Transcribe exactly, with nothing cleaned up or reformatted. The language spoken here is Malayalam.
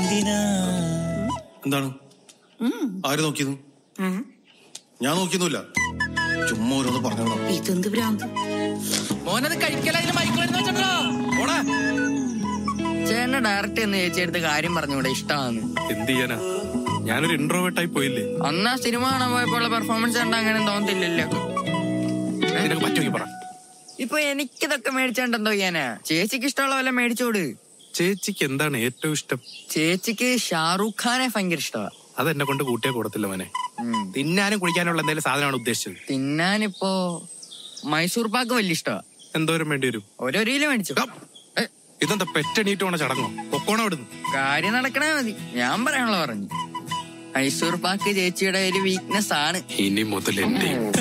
എന്താണ് ആര് നോക്കിയത്? ഞാൻ നോക്കിയൊന്നുമില്ല, ചുമ്മാ ഓരോന്ന് പറഞ്ഞോ. ഇതെന്ത് ഭ്രാന്ത്? മോനത് കഴിക്കലായാലും മൈക്കുമരുന്ന് വെച്ചിട്ടോ. ചേട്ടനെ ഡയറക്റ്റ് എന്ന് ചേച്ചിയെടുത്ത് കാര്യം പറഞ്ഞൂടെ ഇഷ്ടമാണ്. എന്ത് ചെയ്യാനാ, ഞാനൊരു ഇൻട്രോവേർട്ടായി പോയില്ലേ. അന്നാ സിനിമ കാണാൻ പോയപ്പോൾ പെർഫോമൻസ് കണ്ട അങ്ങനെ തോന്നത്തില്ലല്ലോ. പറ്റുമെങ്കിൽ പറ. ഇപ്പൊ എനിക്കിതൊക്കെ മേടിച്ചോണ്ടെന്തോ ചെയ്യാനാ? ചേച്ചിക്ക് ഇഷ്ടമുള്ള വല്ല മേടിച്ചോട്. ചേച്ചിക്ക് എന്താണ് ഏറ്റവും ഇഷ്ടം? ചേച്ചിക്ക് ഷാറൂഖ് ഖാനെ ഭയങ്കര ഇഷ്ടമാണ്. അതെന്നെ കൊണ്ട് കൂട്ടിയാ കൂടത്തില്ല മോനെ. തിന്നാനും കുടിക്കാനുള്ള എന്തെങ്കിലും സാധനമാണ് ഉദ്ദേശിച്ചത്. തിന്നാനിപ്പോ മൈസൂർ പാക്ക് വലിയ ഇഷ്ടമാണ്. എന്തോരം വേണ്ടി വരും? ഓരോ രീല മേടിച്ചു. ഇതെന്താ പെറ്റണീറ്റ് പോണ ചടങ്ങോ? പൊക്കോണോ ഇടുന്നു? കാര്യം നടക്കണേ മതി, ഞാൻ പറയാനുള്ള പറഞ്ഞു. മൈസൂർ പാക്ക് ചേച്ചിയുടെ ഒരു വീക്ക്നെസ് ആണ്. ഇനി മുതൽ എന്റെ